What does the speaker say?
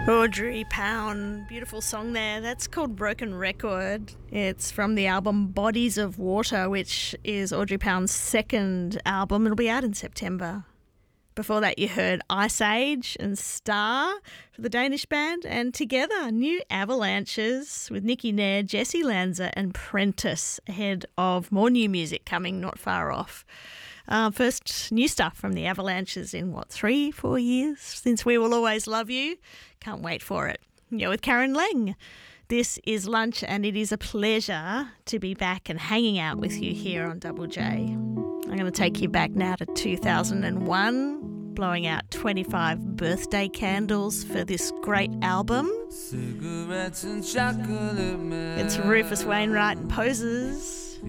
Audrey Pound, beautiful song there. That's called Broken Record. It's from the album Bodies of Water, which is Audrey Pound's second album. It'll be out in September. Before that, you heard Ice Age and Star for the Danish band, and together, New Avalanches with Nicky Nair, Jesse Lanza and Prentice, ahead of more new music coming not far off. First new stuff from the Avalanches in, 3-4 years since We Will Always Love You. Can't wait for it. You're with Karen Leng. This is Lunch, and it is a pleasure to be back and hanging out with you here on Double J. I'm going to take you back now to 2001, blowing out 25 birthday candles for this great album. Cigarettes and chocolate milk. It's Rufus Wainwright and Posers.